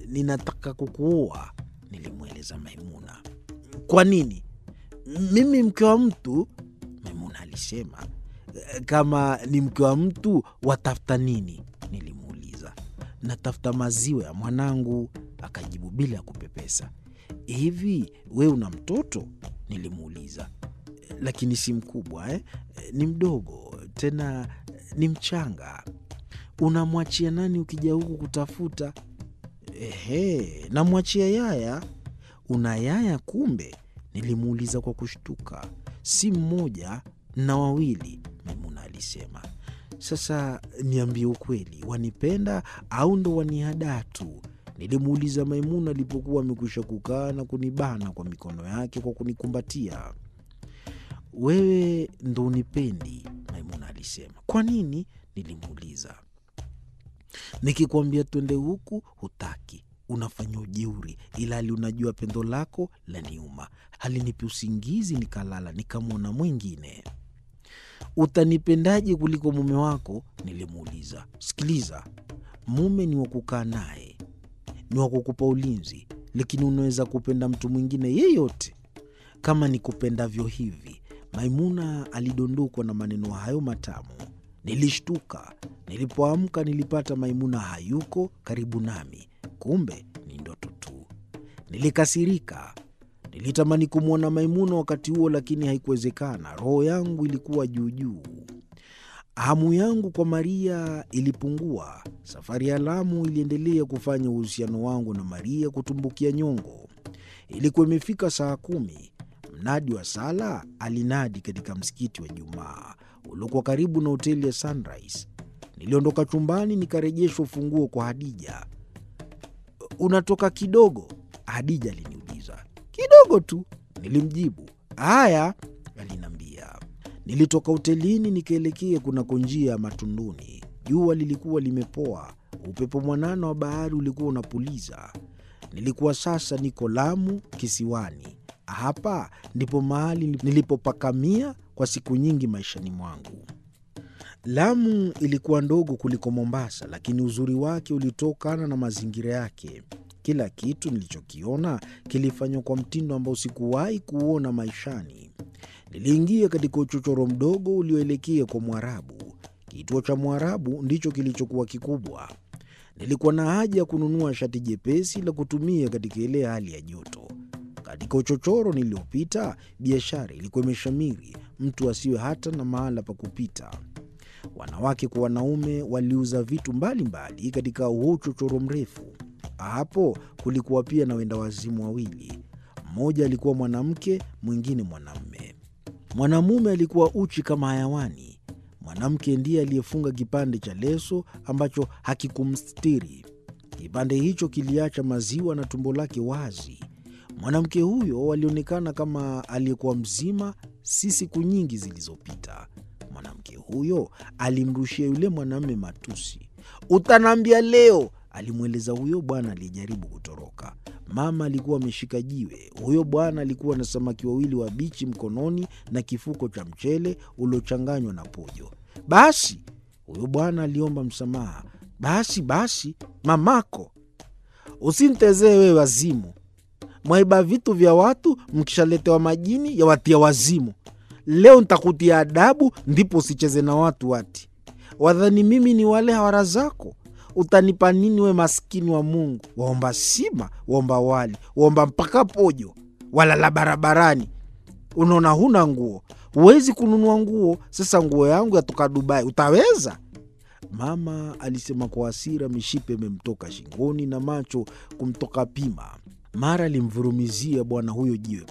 ninataka kukuoa, nilimweleza Maimuna. Kwa nini? Mimi mke wa mtu, Maimuna alisema. Kama ni mke wa mtu watafuta nini? Nilimuuliza. Natafuta maziwa ya mwanangu, akajibu bila ya kupepesa. Hivi we una mtoto? Nilimuuliza. Lakini si mkubwa ni mdogo, tena ni mchanga. Unamwachia nani ukija huku kutafuta? Namwachia yaya. Una yaya kumbe? Nilimuuliza kwa kushtuka. Si mmoja na wawili, Maimuna alisema. Sasa niambie ukweli, wanipenda au ndo wanihadaa tu? Nilimuuliza Maimuna alipokuwa amekwisha kukaa na kunibana kwa mikono yake kwa kunikumbatia. Wewe ndo unipendi, Maimuna alisema. Kwa nini? Nilimuuliza. Nikikwambia twende huku hutaki, unafanya ujeuri, ilhali unajua pendo lako laniuma. Halinipi usingizi, nikalala nikamwona mwingine. Utanipendaje kuliko mume wako? Nilimuuliza. Sikiliza, mume ni wa kukaa naye, ni wa kukupa ulinzi, lakini unaweza kupenda mtu mwingine yeyote kama nikupendavyo hivi. Maimuna alidondokwa na maneno hayo matamu. Nilishtuka. Nilipoamka nilipata Maimuna hayuko karibu nami. Kumbe ni ndoto tu. Nilikasirika. Nilitamani kumwona Maimuna wakati huo, lakini haikuwezekana. Roho yangu ilikuwa juu juu. Hamu yangu kwa Maria ilipungua. Safari ya Lamu iliendelea kufanya uhusiano wangu na Maria kutumbukia nyongo. Ilikuwa imefika saa 10. Mnadi wa sala alinadi katika msikiti wa Jumaa uliokuwa karibu na hoteli ya Sunrise. Niliondoka chumbani nikarejeshwa ufunguo kwa Hadija. Unatoka kidogo? Hadija aliniuliza. Kidogo tu, nilimjibu. Haya, alinambia. Nilitoka hotelini nikaelekea kunako njia ya Matunduni. Jua lilikuwa limepoa, upepo mwanana wa bahari ulikuwa unapuliza. Nilikuwa sasa niko Lamu kisiwani. Hapa ndipo mahali nilipopakamia kwa siku nyingi maishani mwangu. Lamu ilikuwa ndogo kuliko Mombasa, lakini uzuri wake ulitokana na mazingira yake. Kila kitu nilichokiona kilifanywa kwa mtindo ambao sikuwahi kuona maishani. Niliingia katika uchochoro mdogo ulioelekea kwa Mwarabu. Kituo cha Mwarabu ndicho kilichokuwa kikubwa. Nilikuwa na haja ya kununua shati jepesi la kutumia katika ile hali ya joto. Katika uchochoro niliopita, biashara ilikuwa imeshamiri, mtu asiwe hata na mahala pa kupita. Wanawake kwa wanaume waliuza vitu mbalimbali katika huo uchochoro mrefu. Hapo kulikuwa pia na wenda wazimu wawili. Mmoja alikuwa mwanamke, mwingine mwanamume. Mwanamume alikuwa uchi kama hayawani. Mwanamke ndiye aliyefunga kipande cha leso ambacho hakikumstiri. Kipande hicho kiliacha maziwa na tumbo lake wazi. Mwanamke huyo alionekana kama aliyekuwa mzima si siku nyingi zilizopita. Mwanamke huyo alimrushia yule mwanamume matusi. Utanambia leo, alimweleza huyo bwana aliyejaribu kutoroka. Mama alikuwa ameshika jiwe. Huyo bwana alikuwa na samaki wawili wabichi mkononi na kifuko cha mchele uliochanganywa na pojo. Basi, huyo bwana aliomba msamaha. Basi, mamako. Usinitezee wewe wazimu. Mwaiba vitu vya watu mkishaletewa majini ya watia wazimu. Leo nitakutia adabu ndipo usicheze na watu wati. Wadhani mimi ni wale hawara zako? Utanipa nini we maskini wa Mungu? Waomba sima, waomba wali, waomba mpaka pojo. Walala barabarani. Unaona huna nguo. Huwezi kununua nguo, sasa nguo yangu yatoka Dubai. Utaweza? Mama alisema kwa hasira, mishipe imemtoka shingoni na macho kumtoka pima. Mara alimvurumizia bwana huyo jiwe.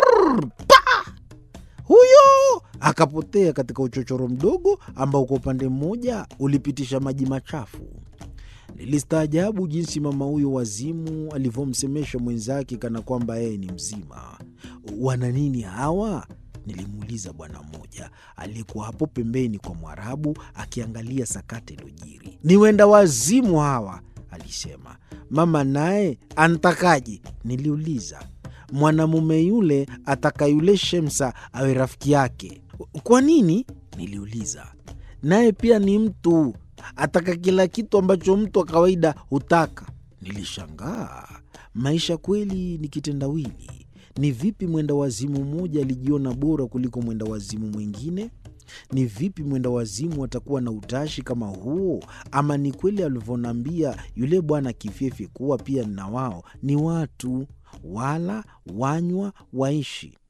Huyo akapotea katika uchochoro mdogo ambao kwa upande mmoja ulipitisha maji machafu. Nilistaajabu jinsi mama huyo wazimu alivyomsemesha mwenzake kana kwamba yeye ni mzima. Wana nini hawa? Nilimuuliza bwana mmoja aliyekuwa hapo pembeni kwa Mwarabu akiangalia sakate lojiri. Ni wenda wazimu hawa, alisema. Mama naye antakaje? Niliuliza. Mwanamume yule ataka yule Shemsa awe rafiki yake. Kwa nini? Niliuliza. Naye pia ni mtu, ataka kila kitu ambacho mtu wa kawaida hutaka. Nilishangaa. Maisha kweli ni kitendawili. Ni vipi mwenda wazimu mmoja alijiona bora kuliko mwenda wazimu mwingine? Ni vipi mwenda wazimu atakuwa na utashi kama huo? Ama ni kweli alivyoniambia yule bwana Kifefe kuwa pia na wao ni watu, wala, wanywa, waishi?